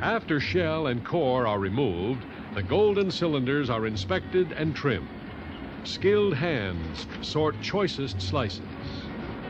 After shell and core are removed, the golden cylinders are inspected and trimmed. Skilled hands sort choicest slices.